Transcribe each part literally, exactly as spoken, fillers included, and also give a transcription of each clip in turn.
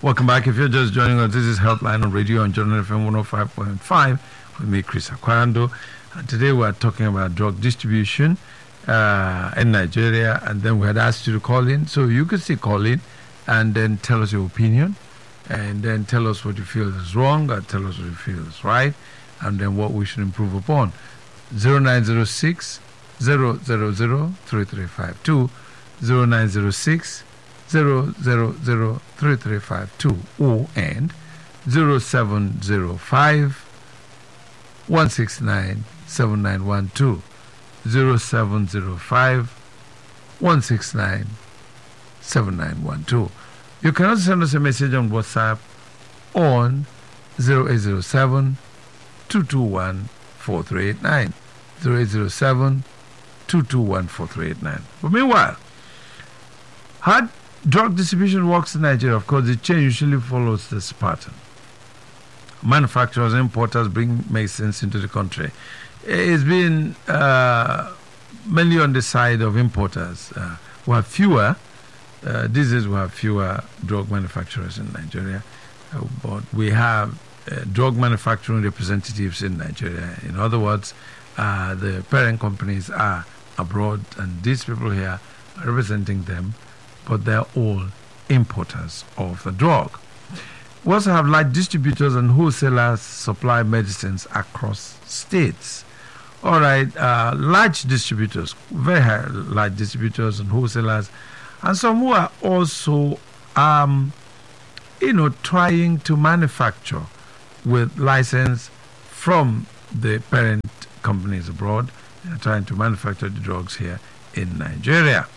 Welcome back. If you're just joining us, this is Helpline on radio on Jordan F M one oh five point five with me, Chris Aquarando. And today we are talking about drug distribution uh, in Nigeria, and then we had asked you to call in. So you could still call in and then tell us your opinion, and then tell us what you feel is wrong, or tell us what you feel is right, and then what we should improve upon. zero nine zero six, zero zero zero, three three five two, zero nine zero six, zero zero zero, three three five two, or and zero seven zero five, one six nine, seven nine one two, zero seven zero five, one six nine, seven nine one two. You can also send us a message on WhatsApp on zero eight zero seven, two two one, four three eight nine, zero eight zero seven, two two one, four three eight nine. But meanwhile, how drug distribution works in Nigeria, of course, the chain usually follows this pattern. Manufacturers and importers bring medicines into the country. It's been uh, mainly on the side of importers. Uh, we have fewer, uh, these days we have fewer drug manufacturers in Nigeria, uh, but we have uh, drug manufacturing representatives in Nigeria. In other words, uh, the parent companies are abroad, and these people here are representing them, but they're all importers of the drug. We also have large distributors and wholesalers supply medicines across states. All right, uh, large distributors, very high, large distributors and wholesalers, and some who are also, um, you know, trying to manufacture with license from the parent companies abroad. They're trying to manufacture the drugs here in Nigeria.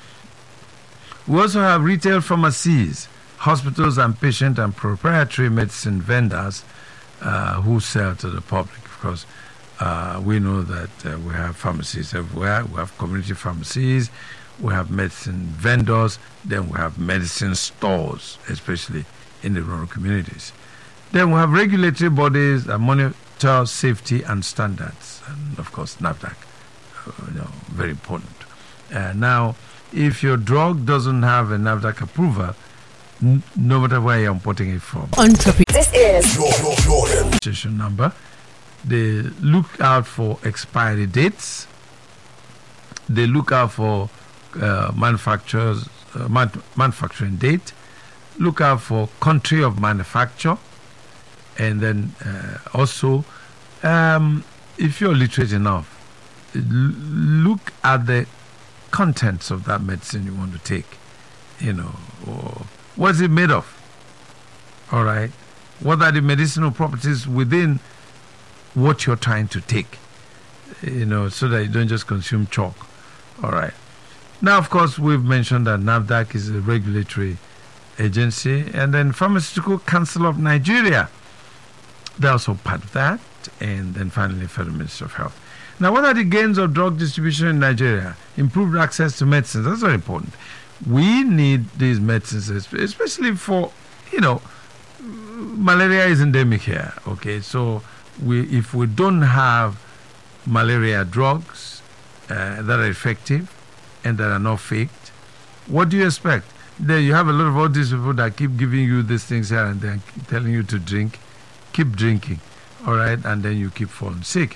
We also have retail pharmacies, hospitals and patient and proprietary medicine vendors uh, who sell to the public. Of course, uh, we know that uh, we have pharmacies everywhere. We have community pharmacies, we have medicine vendors, then we have medicine stores, especially in the rural communities. Then we have regulatory bodies that monitor safety and standards, and of course, NAFDAC, uh, you know, very important. Uh, now, if your drug doesn't have a NAFDAC approval, n- no matter where you're importing it from, On topic. This is registration number, they look out for expiry dates, they look out for uh, manufacturers, uh, man- manufacturing date, look out for country of manufacture, and then uh, also, um, if you're literate enough, l- look at the contents of that medicine you want to take, you know, or what's it made of? All right, what are the medicinal properties within what you're trying to take, you know, so that you don't just consume chalk. All right. Now, of course, we've mentioned that NAFDAC is a regulatory agency, and then Pharmaceutical Council of Nigeria, they're also part of that, and then finally Federal Ministry of Health. Now, what are the gains of drug distribution in Nigeria? Improved access to medicines. That's very important. We need these medicines, especially for, you know, malaria is endemic here. Okay, so we if we don't have malaria drugs uh, that are effective and that are not faked, what do you expect? Then you have a lot of all these people that keep giving you these things here and then telling you to drink. Keep drinking, all right, and then you keep falling sick.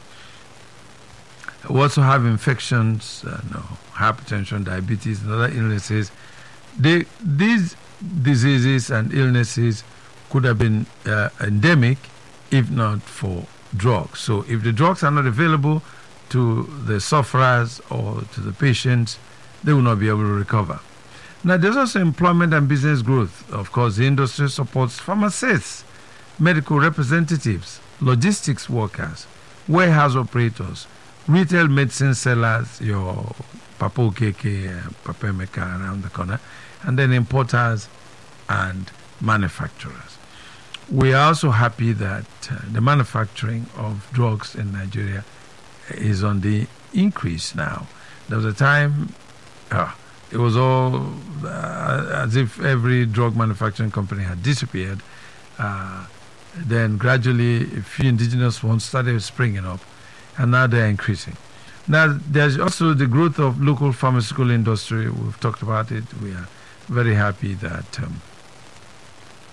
We also have infections, uh, no, hypertension, diabetes, and other illnesses. They, these diseases and illnesses could have been uh, endemic if not for drugs. So if the drugs are not available to the sufferers or to the patients, they will not be able to recover. Now, there's also employment and business growth. Of course, the industry supports pharmacists, medical representatives, logistics workers, warehouse operators, retail medicine sellers, your Papa K K, Papa Meka around the corner, and then importers and manufacturers. We are also happy that uh, the manufacturing of drugs in Nigeria is on the increase now. There was a time uh, it was all uh, as if every drug manufacturing company had disappeared. Uh, then gradually a few indigenous ones started springing up, and now they're increasing. Now, there's also the growth of local pharmaceutical industry. We've talked about it. We are very happy that um,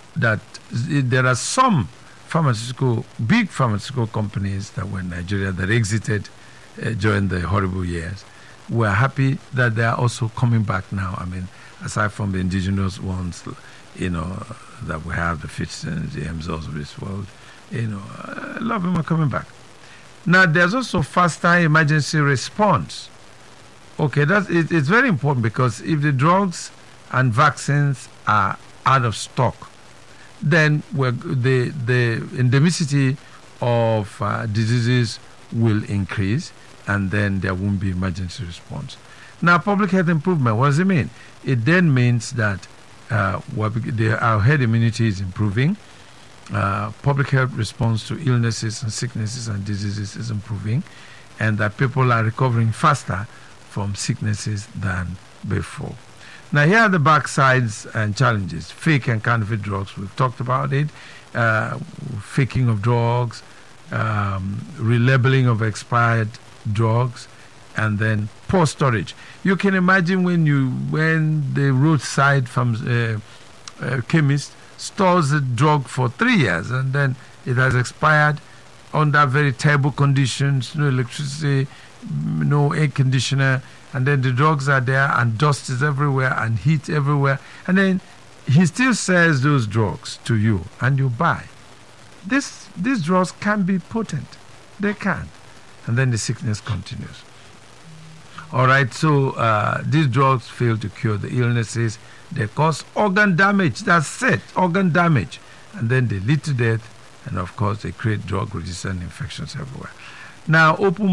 that there are some pharmaceutical, big pharmaceutical companies that were in Nigeria that exited uh, during the horrible years. We're happy that they are also coming back now. I mean, aside from the indigenous ones, you know, that we have, the Fitstons, the Emzors of this world, you know, a lot of them are coming back. Now, there's also faster emergency response. Okay, that's, it, it's very important, because if the drugs and vaccines are out of stock, then we're, the, the endemicity of uh, diseases will increase, and then there won't be emergency response. Now, public health improvement, what does it mean? It then means that uh, the, our herd immunity is improving, uh, public health response to illnesses and sicknesses and diseases is improving, and that people are recovering faster from sicknesses than before. Now, here are the backsides and challenges. Fake and counterfeit drugs, we've talked about it. Uh, faking of drugs, um, relabeling of expired drugs, and then poor storage. You can imagine when you when the roadside from uh, uh, chemist stores a drug for three years and then it has expired under very terrible conditions, no electricity, no air conditioner, and then the drugs are there and dust is everywhere and heat everywhere, and then he still sells those drugs to you and you buy. This, these drugs can be potent. They can. And then the sickness continues. All right, so uh, these drugs fail to cure the illnesses. They cause organ damage. That's it, organ damage. And then they lead to death. And of course, they create drug-resistant infections everywhere. Now, open